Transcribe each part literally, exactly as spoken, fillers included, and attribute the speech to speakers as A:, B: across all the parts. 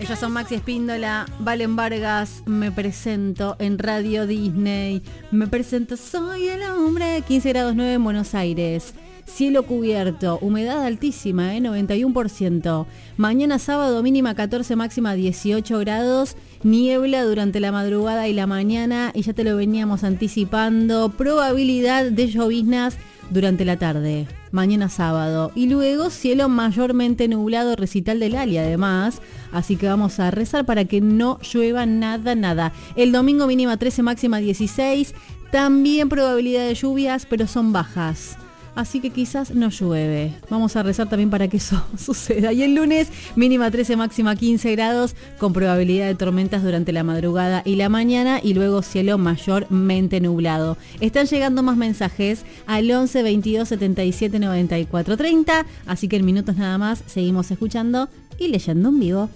A: Ellos son Maxi Espíndola, Valen Vargas, me presento en Radio Disney, me presento, soy el hombre, quince grados nueve en Buenos Aires, cielo cubierto, humedad altísima, ¿eh? noventa y uno por ciento, mañana sábado mínima catorce, máxima dieciocho grados, niebla durante la madrugada y la mañana, y ya te lo veníamos anticipando, probabilidad de lloviznas durante la tarde, mañana sábado, y luego cielo mayormente nublado, recital del Ali además, así que vamos a rezar para que no llueva nada, nada. El domingo mínima trece, máxima dieciséis, también probabilidad de lluvias, pero son bajas, así que quizás no llueve. Vamos a rezar también para que eso suceda. Y el lunes mínima trece, máxima quince grados, con probabilidad de tormentas durante la madrugada y la mañana, y luego cielo mayormente nublado. Están llegando más mensajes al once, veintidós, setenta y siete, noventa y cuatro, treinta, así que en minutos nada más seguimos escuchando y leyendo en vivo.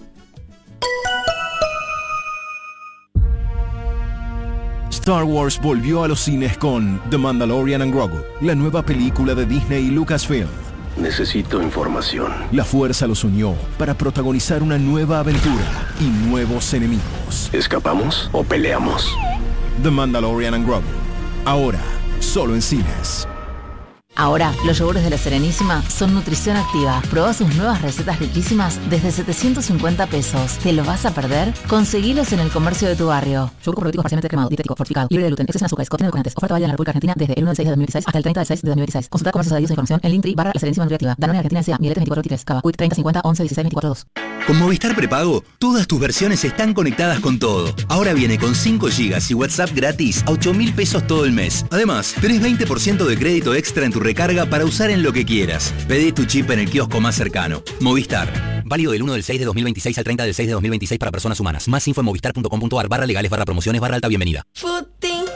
B: Star Wars volvió a los cines con The Mandalorian and Grogu, la nueva película de Disney y Lucasfilm.
C: Necesito información.
B: La fuerza los unió para protagonizar una nueva aventura y nuevos enemigos.
C: ¿Escapamos o peleamos?
B: The Mandalorian and Grogu, ahora solo en cines.
D: Ahora, los yogures de La Serenísima son nutrición activa. Probá sus nuevas recetas riquísimas desde setecientos cincuenta pesos. ¿Te lo vas a perder? Conseguilos en el comercio de tu barrio. Yogur con probióticos parcialmente cremado, dietético, fortificado, libre de gluten, exceso en azúcares, contiene edulcorantes. Oferta válida en la República Argentina desde el uno del seis de dos mil dieciséis hasta el treinta del seis de dos mil dieciséis. Consulta comercios adheridos a información en Linktree barra La Serenísima Nutriactiva. Danone Argentina S A, Miletes veinticuatro veintitrés, Cava, Quick treinta cincuenta once dieciséis veinticuatro dos.
E: Con Movistar Prepago, todas tus versiones están conectadas con todo. Ahora viene con cinco gigas y WhatsApp gratis a ocho mil pesos todo el mes. Además, tenés veinte por ciento de crédito extra en tu recarga para usar en lo que quieras. Pedí tu chip en el kiosco más cercano. Movistar. Válido del uno del seis de dos mil veintiséis al treinta del seis de dos mil veintiséis para personas humanas. Más info en movistar punto com punto ar barra legales barra promociones barra alta bienvenida.
F: Foot.